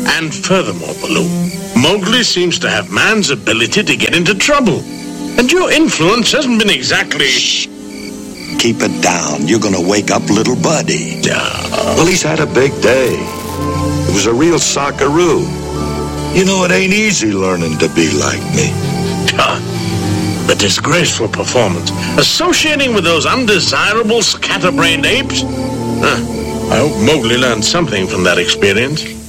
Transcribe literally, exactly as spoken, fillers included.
And furthermore, Baloo, Mowgli seems to have man's ability to get into trouble. And your influence hasn't been exactly... Shh. Keep it down. You're going to wake up little Buddy. Uh... Well, he's had a big day. It was a real sockaroo. You know, it ain't easy learning to be like me. The disgraceful performance. Associating with those undesirable scatterbrained apes? Huh. I hope Mowgli learned something from that experience.